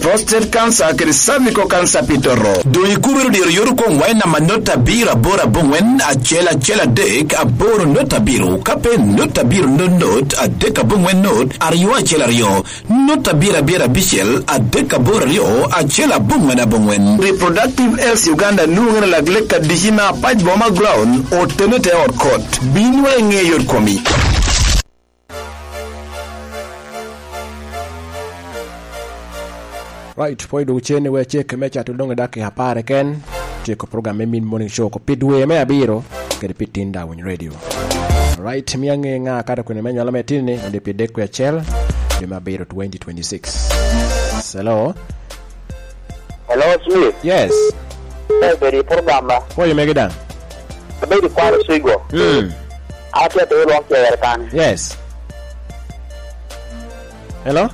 prostate cancer kiri cervical cancer pitoro. Doi kubiro dir yoru ko wena manota bira bora bongwen a chela dek a boro nota biro kape nota biro no note a deka bongwen note ariwa chela rio nota bira bichel a deka bora rio a chela bongwen a bongwen. Reproductive health Uganda nungena lagleka dihina paj boma ground o tenete or court binwa nge yor komi. Right, poi do chene we check mecha tulonga daki hapare ken check program Mid Morning Show ko pidwe me abiro ke pitinda when radio. Right, miange nga kada kwenye menyo ala metini ndi pideku ya chel ndi mabiro 2026. Hello. Hello, Smith. Yes. Very program. Poi megida. Very kwaro sigo. Ate to lo ke kan. Yes. Hello.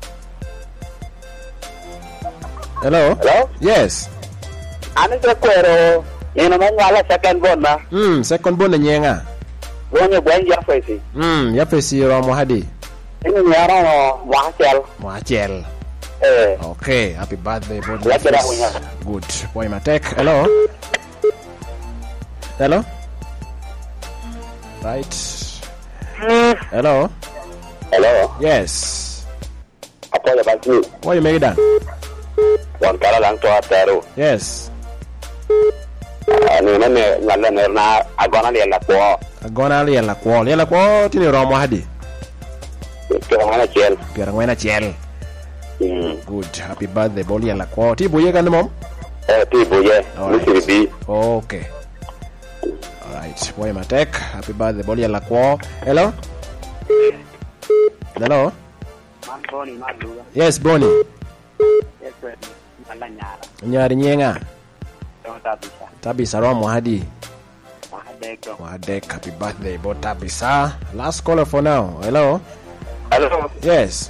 Hello? Hello? Yes. Ani ke kwero, ina mo ngala second born na. Second born nyenga. Wonye gwen ya fesi. Ya fesi ro mo hadi. Ini ni ara no Mwachel. Okay, happy birthday boy. Good. Boy Matek. Hello? Hello? Right. Hello? Hello? Yes. Apo ya bantu. Boy megida. Wan kala lang to atero. Yes. Ni nene ngala nerna agona le la ko. Agona le la ko. Le la ko tini ro mo hadi. Kera ngwana chel. Good. Happy birthday boy la ko. Ti boye kan mom? Ti boye. Right. Okay. All right. Boy Matek. Happy birthday boy la ko. Hello? Hello? Boni maluga. Yes, Boni. Yes, ala nyara. Nyari nyenga. Tabisa. Tabisa ro mo hadi. Wahadek. Happy birthday boy Tabisa. Last caller for now. Hello? Hello? Yes.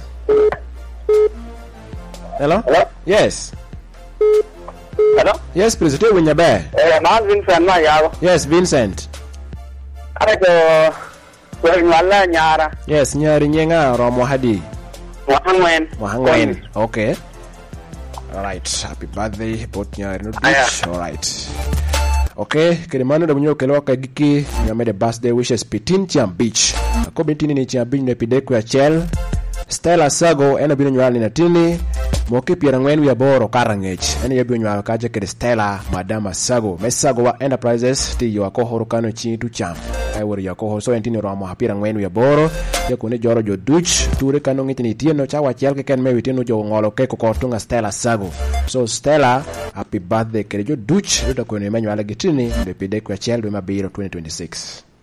Hello? Hello? Yes. Hello? Yes, please. Tell when you're there. Na Vincent na yawo. Yes, Vincent. Ara ko ngala nyara. Yes, nyari nyenga ro mo hadi. Mohangwen. Okay. All right. Happy birthday both nyari no beach. All right. Okay, kirimano da bunyo kelo ka giki nyamede birthday wishes pitin Chiam Beach. Ko bitini ni Chiam Beach ne pideku ya chel. Stella Sago ena bino nywali na tini. Moke piera ngwen ya boro karangech. Ena yabio nywali kaje ke Stella Madama Sago. Mesago wa Enterprises ti yo akohoro kano chi tu cham. Ai wori yakoho so entini ro mo hapira ngwen ya boro. Ya kone joro jo duch ture kano ngitini tieno chawa chel ke ken mewi tino jo ngolo ke ko tunga Stella Sago. So Stella, happy birthday ke jo duch. Ndo kone menyo ala gitini. Mbe pideku ya chel do mabiro 2026.